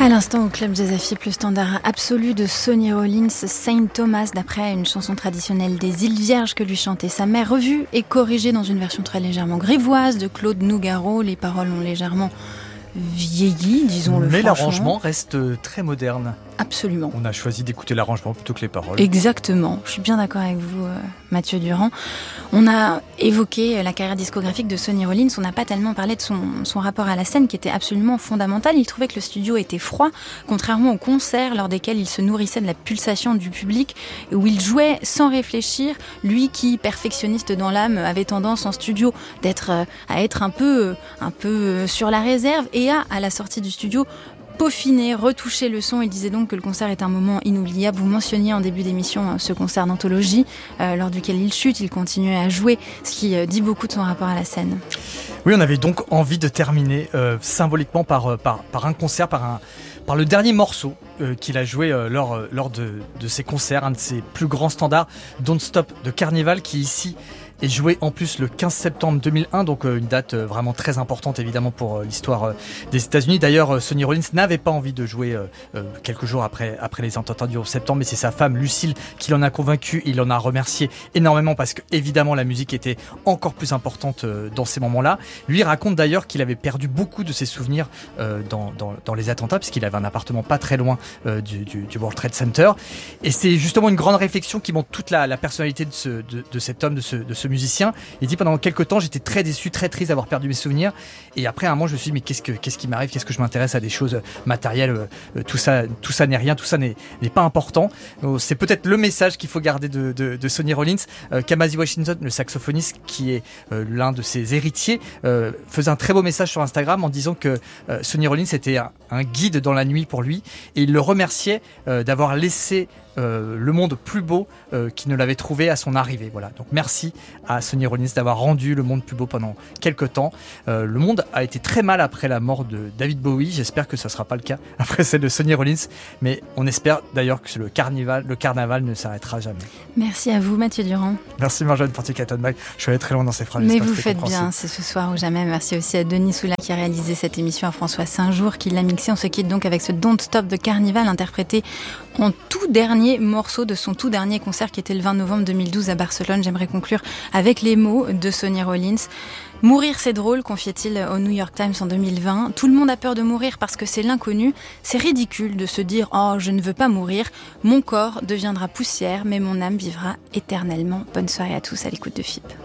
À l'instant au Club Jazz FIP, le standard absolu de Sonny Rollins, Saint Thomas, d'après une chanson traditionnelle des îles Vierges que lui chantait sa mère, revue et corrigée dans une version très légèrement grivoise de Claude Nougaro. Les paroles ont légèrement vieilli, disons-le franchement. Mais l'arrangement reste très moderne. Absolument. On a choisi d'écouter l'arrangement plutôt que les paroles. Exactement. Je suis bien d'accord avec vous, Mathieu Durand. On a évoqué la carrière discographique de Sonny Rollins. On n'a pas tellement parlé de son rapport à la scène qui était absolument fondamental. Il trouvait que le studio était froid, contrairement aux concerts lors desquels il se nourrissait de la pulsation du public, où il jouait sans réfléchir. Lui qui, perfectionniste dans l'âme, avait tendance en studio à être un peu sur la réserve et à la sortie du studio, peaufiner, retoucher le son. Il disait donc que le concert est un moment inoubliable. Vous mentionniez en début d'émission ce concert d'anthologie lors duquel il chute, il continuait à jouer, ce qui dit beaucoup de son rapport à la scène. Oui, on avait donc envie de terminer symboliquement par un concert, par le dernier morceau qu'il a joué lors de ses concerts, un de ses plus grands standards, Don't Stop de Carnival, qui ici est joué en plus le 15 septembre 2001, donc une date vraiment très importante évidemment pour l'histoire des États-Unis. D'ailleurs, Sonny Rollins n'avait pas envie de jouer quelques jours après les attentats du 11 septembre, mais c'est sa femme Lucille qui l'en a convaincu. Il l'en a remercié énormément parce que évidemment la musique était encore plus importante dans ces moments-là. Lui raconte d'ailleurs qu'il avait perdu beaucoup de ses souvenirs dans les attentats, puisqu'il avait un appartement pas très loin du World Trade Center. Et c'est justement une grande réflexion qui montre toute la personnalité de cet homme, de ce musicien. Il dit pendant quelques temps j'étais très déçu, très triste d'avoir perdu mes souvenirs, et après un moment je me suis dit mais qu'est-ce qui m'arrive, qu'est-ce que je m'intéresse à des choses matérielles, tout ça n'est rien, tout ça n'est pas important. Donc, c'est peut-être le message qu'il faut garder de Sonny Rollins. Kamasi Washington, le saxophoniste qui est l'un de ses héritiers, faisait un très beau message sur Instagram en disant que Sonny Rollins était un guide dans la nuit pour lui, et il le remerciait d'avoir laissé le monde plus beau qu'il ne l'avait trouvé à son arrivée. Voilà. Donc merci à Sonny Rollins d'avoir rendu le monde plus beau pendant quelques temps. Le monde a été très mal après la mort de David Bowie. J'espère que ça ne sera pas le cas après celle de Sonny Rollins, mais on espère d'ailleurs que le carnaval ne s'arrêtera jamais. Merci à vous, Mathieu Durand. Merci Marjolaine Portier-Kattenbach. Je suis allé très loin dans ces phrases. Mais vous faites bien, c'est ce soir ou jamais. Merci aussi à Denis Soula qui a réalisé cette émission, à François Saint-Jour qui l'a mixé. On se quitte donc avec ce Don't Stop de Carnival, interprété en tout dernier morceau de son tout dernier concert qui était le 20 novembre 2012 à Barcelone. J'aimerais conclure avec les mots de Sonny Rollins. « Mourir c'est drôle », confiait-il au New York Times en 2020. « Tout le monde a peur de mourir parce que c'est l'inconnu. C'est ridicule de se dire « Oh, je ne veux pas mourir. Mon corps deviendra poussière, mais mon âme vivra éternellement. » Bonne soirée à tous à l'écoute de FIP.